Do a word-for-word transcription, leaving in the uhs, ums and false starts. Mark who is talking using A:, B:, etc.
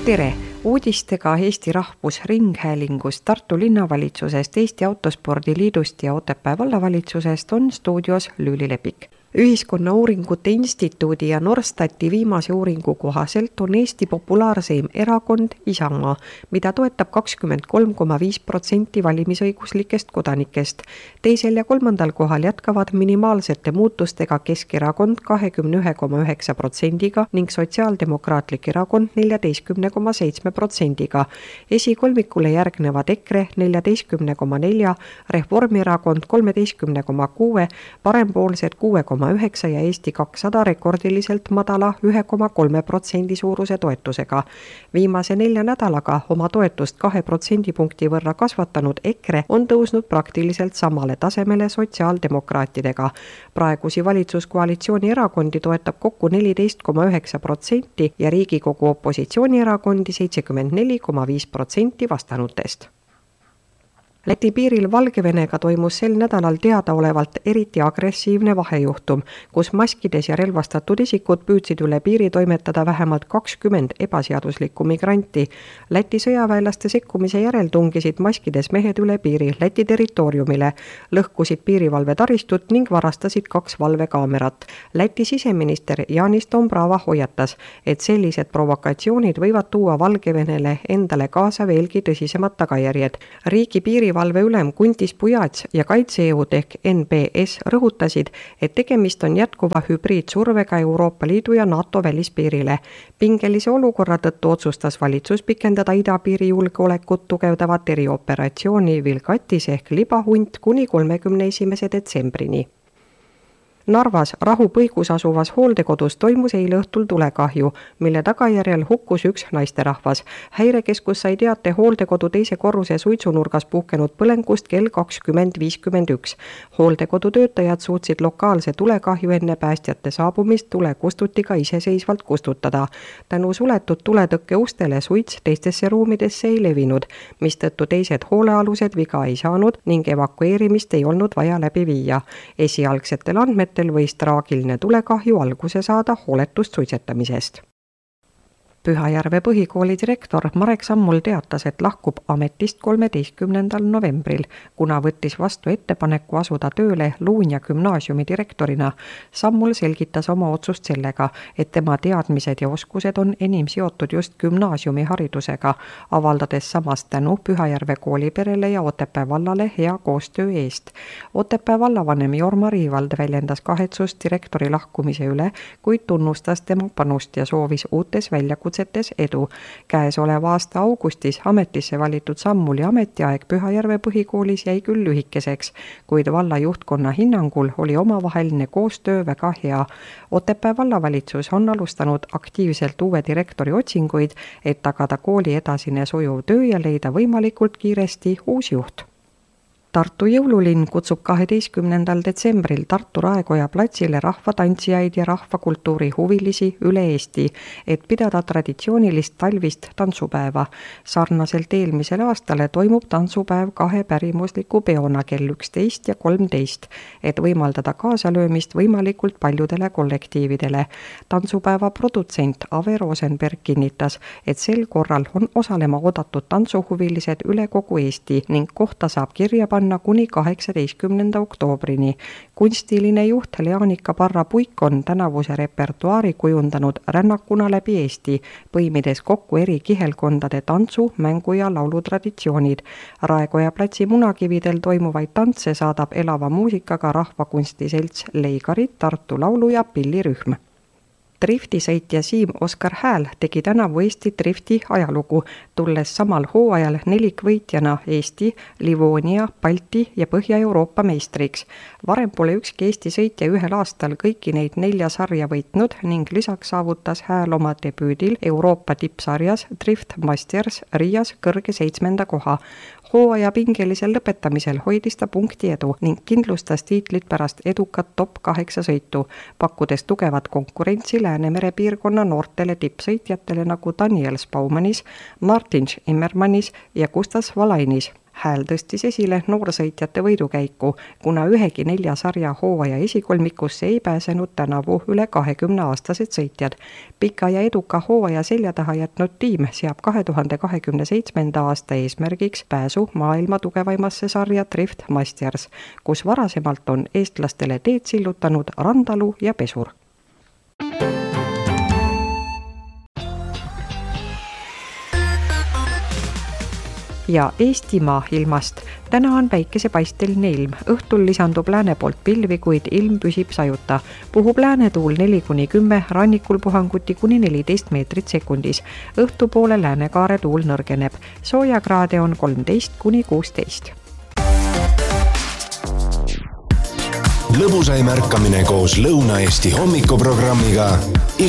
A: Tere! Uudistega Eesti Rahvusringhäälingust, Tartu linnavalitsusest, Eesti Autospordi Liidust ja Otepää vallavalitsusest on stuudios Lüüli Lepik. Ühiskonnauuringute Instituudi ja Norstati viimase uuringu kohaselt on Eesti populaarseim erakond Isamaa, mida toetab kakskümmend kolm koma viis protsenti valimisõiguslikest kodanikest. Teisel ja kolmandal kohal jätkavad minimaalsete muutustega Keskerakond kakskümmend üks koma üheksa protsendiga ning Sotsiaaldemokraatlik erakond neliteist koma seitse protsendiga. Esikolmikule järgnevad EKRE neliteist koma neli, Reformierakond kolmteist koma kuus, parempoolsed kuus koma üheksa ja Eesti kakssada rekordiliselt madala üks koma kolm protsendi suuruse toetusega. Viimase nelja nädalaga oma toetust kahe protsendipunkti võrra kasvatanud EKRE on tõusnud praktiliselt samale tasemele sotsiaaldemokraatidega. Praegusi valitsuskoalitsiooni erakondi toetab kokku neliteist koma üheksa protsenti ja Riigikogu opositsioonierakondi seitsekümmend neli koma viis protsenti vastanutest. Läti piiril Valgevenega toimus sel nädalal teadaolevalt eriti agressiivne vahejuhtum, kus maskides ja relvastatud isikud püüdsid üle piiri toimetada vähemalt kakskümmend ebaseaduslikku migranti. Läti sõjaväelaste sekkumise järel tungisid maskides mehed üle piiri Läti territooriumile, lõhkusid piirivalve taristut ning varastasid kaks valvekaamerat. Läti siseminister Janis Dombrava hoiatas, et sellised provokatsioonid võivad tuua Valgevenele endale kaasa veelgi tõsisemad tagajärjed. Riigi piiri valve ülem Kuntis Pujats ja kaitsejõud ehk N B S rõhutasid, et tegemist on jätkuva hübriidsurvega Euroopa Liidu ja NATO välispiirile. Pingelise olukorra tõttu otsustas valitsus pikendada idapiiri julgeolekut tugevdavat erioperatsiooni Vilgatis ehk libahunt kuni kolmekümne esimese detsembrini. Narvas Rahupõigus asuvas hooldekodus toimus eile õhtul tulekahju, mille tagajärjel hukkus üks naisterahvas. Häirekeskus sai teate hooldekodu teise korruse suitsunurgas puhkenud põlengust kell kakskümmend viiskümmend üks. Hooldekodu töötajad suutsid lokaalse tulekahju enne päästjate saabumist tule kustutiga iseseisvalt kustutada. Tänu suletud tuletõkke ustele suits teistesse ruumidesse ei levinud, mistõttu teised hoolealused viga ei saanud ning evakueerimist ei olnud vaja läbi viia. Esialgsetel andmetel võis traagiline tulekahju alguse saada hooletust suitsetamisest. Pühajärve põhikooli direktor Marek Sammul teatas, et lahkub ametist kolmeteistkümnendal novembril, kuna võttis vastu ettepaneku asuda tööle Luunja gümnaasiumi direktorina. Sammul selgitas oma otsust sellega, et tema teadmised ja oskused on enim seotud just gümnaasiumi haridusega, avaldades samas tänu Pühajärve kooliperele ja Otepää vallale hea koostöö eest. Otepää vallavanem Jorma Riivald väljendas kahetsust direktori lahkumise üle, kuid tunnustas tema panust ja soovis uutes väljakutsetes edu. Käesoleva aasta augustis ametisse valitud Sammuli ametiaeg Pühajärve põhikoolis jäi küll lühikeseks, kuid valla juhtkonna hinnangul oli omavaheline koostöö väga hea. Otepää vallavalitsus on alustanud aktiivselt uue direktori otsinguid, et tagada kooli edasine sujuv töö ja leida võimalikult kiiresti uus juht. Tartu jõululinn kutsub kaheteistkümnendal detsembril Tartu Raekoja platsile rahvatantsijaid ja rahvakultuuri huvilisi üle Eesti, et pidada traditsioonilist talvist tantsupäeva. Sarnaselt eelmisel aastale toimub tantsupäev kahe pärimusliku peona kell üksteist ja kolmteist, et võimaldada kaasalöömist võimalikult paljudele kollektiividele. Tantsupäeva produtsent Ave Rosenberg kinnitas, et sel korral on osalema oodatud tantsuhuvilised üle kogu Eesti ning kohta saab kirja panna kuni kaheksateistkümnenda oktoobrini. Kunstiline juht Leanika Parra-Puik on tänavuse repertuaari kujundanud rännakuna läbi Eesti, põimides kokku eri kihelkondade tantsu, mängu ja laulutraditsioonid. Raekoja platsi munakividel toimuvaid tantse saadab elava muusikaga rahvakunstiselts Leigarid, Tartu laulu- ja pillirühm. Driftisõitja Siim Oskar Hääl tegi tänavu Eesti drifti ajalugu, tulles samal hooajal nelikvõitjana Eesti, Livonia, Balti ja Põhja-Euroopa meistriks. Varem pole ükski Eesti sõitja ühel aastal kõiki neid nelja sarja võitnud ning lisaks saavutas Hääl oma debüüdil Euroopa tippsarjas Drift Masters Riias kõrge seitsmenda koha. Hooaja pingelisel lõpetamisel hoidis ta punkti edu ning kindlustas tiitlit pärast edukat top kaheksa sõitu, pakkudes tugevat konkurentsi Läänemere piirkonna noortele tippsõitjatele nagu Daniel Spaumanis, Martin Immermannis ja Gustas Valainis. Hääl tõstis esile noorsõitjate võidukäiku, kuna ühegi nelja sarja hooaja esikolmikusse ei pääsenud tänavu üle kahekümne aastased sõitjad. Pika ja eduka hooaja selja taha jätnud tiim seab kahe tuhande kahekümne seitsmenda aasta eesmärgiks pääsu maailma tugevaimasse sarja Drift Masters, kus varasemalt on eestlastele teed sillutanud Randalu ja Pesur. Ja Eestimaa ilmast. Täna on päikesepaisteline ilm. Õhtul lisandub lääne poolt pilvi, kuid ilm püsib sajuta. Puhub läänetuul neli kuni kümme, rannikul puhanguti kuni neliteist meetrit sekundis. Õhtupoole läänekaare tuul nõrgeneb. Soojakraade on kolmteist kuni kuusteist.
B: Lõbusai märkamine koos Lõuna-Eesti hommikuprogrammiga